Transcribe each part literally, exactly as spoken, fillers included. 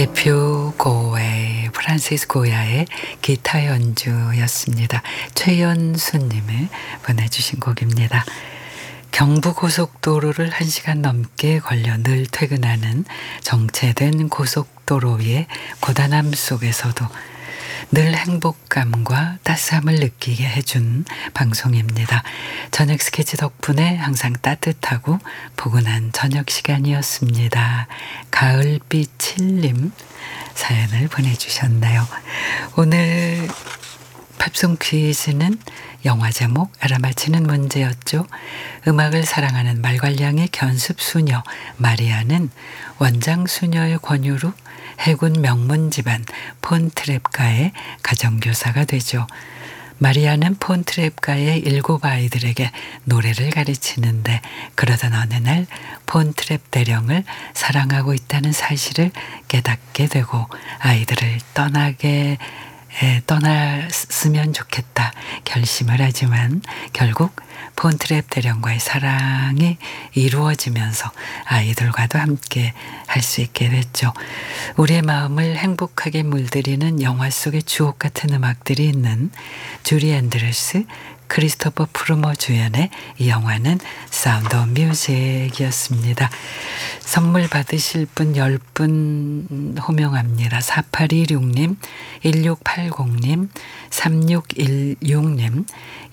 대표 고의 프란시스 고야의 기타 연주였습니다. 최연수님이 보내주신 곡입니다. 경부고속도로를 한 시간 넘게 걸려 늘 퇴근하는 정체된 고속도로 위의 고단함 속에서도 늘 행복감과 따스함을 느끼게 해준 방송입니다. 저녁 스케치 덕분에 항상 따뜻하고 포근한 저녁 시간이었습니다. 가을빛칠님 사연을 보내주셨나요? 오늘 팝송 퀴즈는 영화 제목 알아맞히는 문제였죠. 음악을 사랑하는 말괄량의 견습수녀 마리아는 원장 수녀의 권유로 해군 명문 집안 폰트랩가의 가정교사가 되죠. 마리아는 폰트랩가의 일곱 아이들에게 노래를 가르치는데 그러던 어느 날 폰트랩 대령을 사랑하고 있다는 사실을 깨닫게 되고 아이들을 떠나게 에, 떠났으면 좋겠다 결심을 하지만 결국 폰트랩 대령과의 사랑이 이루어지면서 아이들과도 함께 할 수 있게 됐죠. 우리의 마음을 행복하게 물들이는 영화 속의 주옥 같은 음악들이 있는 주리 앤드루스, 크리스토퍼 프루머 주연의 이 영화는 사운드 오브 뮤직이었습니다. 선물 받으실 분 열 분 호명합니다. 사팔이육님, 일육팔공님, 삼육일육님,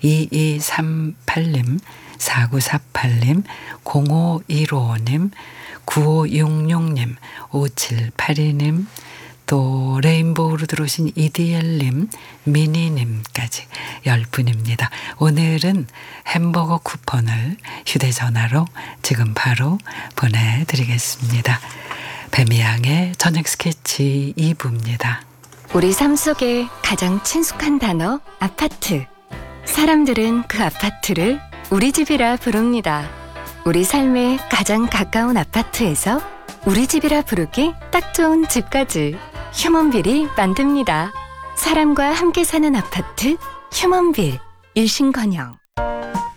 이이삼팔님, 사구사팔님, 공오일오님, 구오육육님, 오칠팔이님, 또 레인보우로 들어오신 이디엘님, 미니님까지 열 분입니다. 오늘은 햄버거 쿠폰을 휴대전화로 지금 바로 보내드리겠습니다. 뱀이양의 저녁 스케치 이 부입니다. 우리 삶 속에 가장 친숙한 단어 아파트. 사람들은 그 아파트를 우리 집이라 부릅니다. 우리 삶에 가장 가까운 아파트에서 우리 집이라 부르기 딱 좋은 집까지 휴먼빌이 만듭니다. 사람과 함께 사는 아파트 휴먼빌. 일신건영.